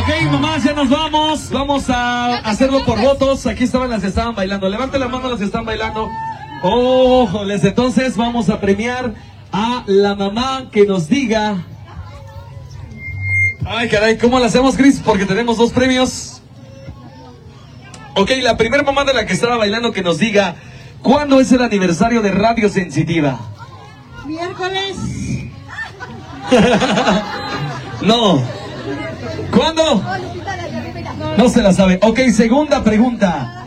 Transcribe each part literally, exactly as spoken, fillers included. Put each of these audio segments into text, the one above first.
Ok, mamás, ya nos vamos. Vamos a hacerlo por votos. Aquí estaban las que estaban bailando. Levanten la mano las que están bailando. Ójoles, entonces vamos a premiar a la mamá que nos diga. Ay, caray, ¿cómo la hacemos, Cris? Porque tenemos dos premios. Ok, la primera mamá de la que estaba bailando que nos diga ¿cuándo es el aniversario de Radio Sensitiva? Miércoles. No. ¿Cuándo? No se la sabe. Ok, segunda pregunta.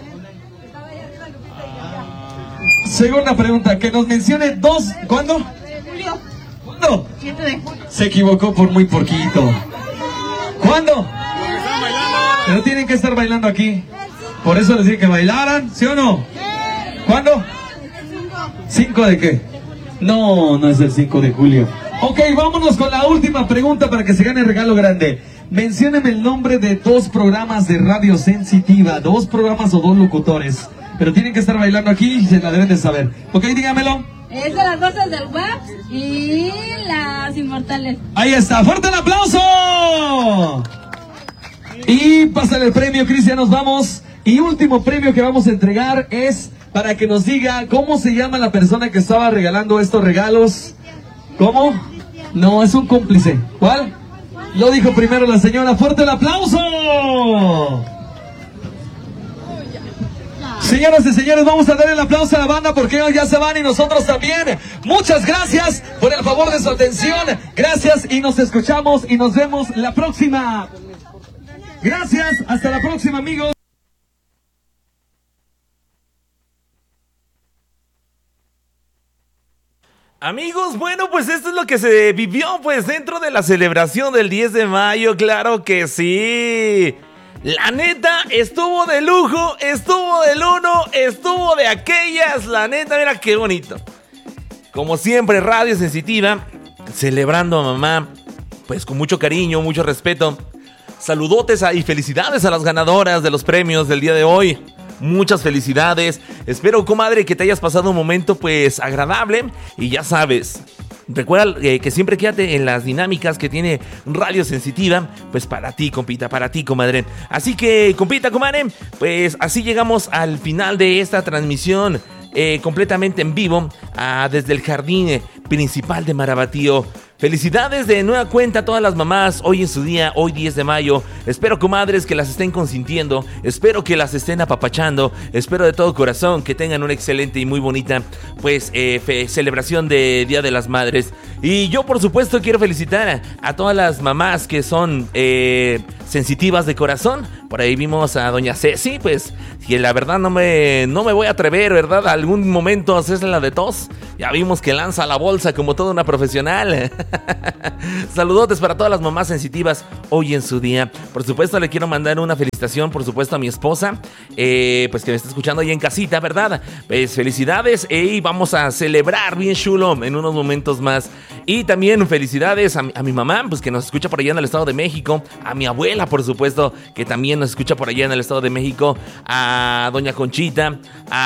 Segunda pregunta, que nos mencione dos. ¿Cuándo? Julio. ¿Cuándo? siete de julio. Se equivocó por muy poquito. ¿Cuándo? Pero tienen que estar bailando aquí. Por eso les dije que bailaran, ¿sí o no? ¿Cuándo? ¿cinco de qué? No, no es el cinco de julio. Ok, vámonos con la última pregunta para que se gane el regalo grande. Menciónenme el nombre de dos programas de Radio Sensitiva. Dos programas o dos locutores. Pero tienen que estar bailando aquí y se la deben de saber. Ok, dígamelo. Es de las cosas del web y las inmortales. Ahí está, fuerte el aplauso. Y pásale el premio, Cristian, nos vamos. Y último premio que vamos a entregar es para que nos diga cómo se llama la persona que estaba regalando estos regalos. ¿Cómo? No, es un cómplice. ¿Cuál? Lo dijo primero la señora. ¡Fuerte el aplauso! Señoras y señores, vamos a dar el aplauso a la banda porque ellos ya se van y nosotros también. Muchas gracias por el favor de su atención. Gracias y nos escuchamos y nos vemos la próxima. Gracias, hasta la próxima, amigos. Amigos, bueno, pues esto es lo que se vivió pues dentro de la celebración del diez de mayo, claro que sí. La neta, estuvo de lujo, estuvo del uno, estuvo de aquellas, la neta, mira qué bonito. Como siempre, Radio Sensitiva, celebrando a mamá, pues con mucho cariño, mucho respeto. Saludotes a, y felicidades a las ganadoras de los premios del día de hoy. Muchas felicidades. Espero, comadre, que te hayas pasado un momento pues agradable. Y ya sabes, recuerda eh, que siempre quédate en las dinámicas que tiene Radio Sensitiva. Pues para ti, compita, para ti, comadre. Así que, compita, comadre, pues así llegamos al final de esta transmisión eh, completamente en vivo ah, desde el jardín principal de Marabatío. Felicidades de nueva cuenta a todas las mamás hoy en su día, hoy diez de mayo. Espero, comadres, que las estén consintiendo. Espero que las estén apapachando. Espero de todo corazón que tengan una excelente y muy bonita pues eh, fe, celebración de Día de las Madres. Y yo, por supuesto, quiero felicitar a, a todas las mamás que son eh, sensitivas de corazón. Por ahí vimos a doña Ceci, pues, que la verdad no me, no me voy a atrever, ¿verdad? A algún momento a hacerse la de tos. Ya vimos que lanza la bolsa como toda una profesional. Saludotes para todas las mamás sensitivas hoy en su día. Por supuesto, le quiero mandar una felicitación, por supuesto, a mi esposa, eh, pues que me está escuchando ahí en casita, ¿verdad? Pues felicidades eh, y vamos a celebrar bien chulo en unos momentos más. Y también felicidades a mi, a mi mamá, pues que nos escucha por allá en el Estado de México. A mi abuela, por supuesto, que también nos escucha por allá en el Estado de México. A doña Conchita,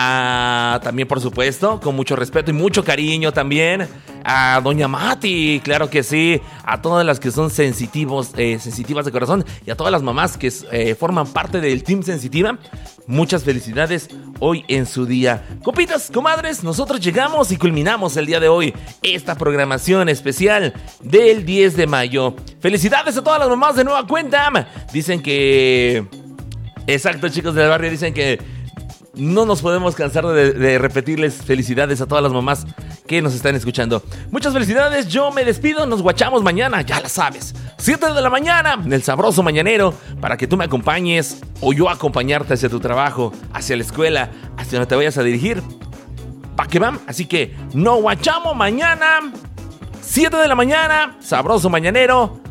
a también, por supuesto, con mucho respeto y mucho cariño también, a doña Mati, claro que sí, a todas las que son sensitivos, eh, sensitivas de corazón y a todas las mamás que eh, forman parte del Team Sensitiva. Muchas felicidades hoy en su día. Copitas, comadres, nosotros llegamos y culminamos el día de hoy esta programación especial del diez de mayo. Felicidades a todas las mamás de nueva cuenta. Dicen que... Exacto, chicos del barrio, dicen que no nos podemos cansar de, de repetirles felicidades a todas las mamás que nos están escuchando. Muchas felicidades, yo me despido, nos guachamos mañana, ya la sabes, siete de la mañana, en el sabroso mañanero, para que tú me acompañes o yo acompañarte hacia tu trabajo, hacia la escuela, hacia donde te vayas a dirigir. Pa' que van, así que nos guachamos mañana, siete de la mañana, sabroso mañanero.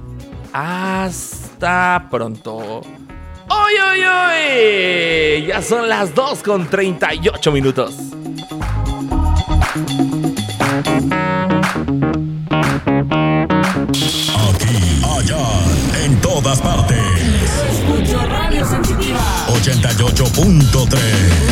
Hasta pronto. ¡Oy, oy, oy! Ya son las dos con treinta y ocho minutos. Aquí, allá, en todas partes. Escucho Radio Sensitiva ochenta y ocho punto tres.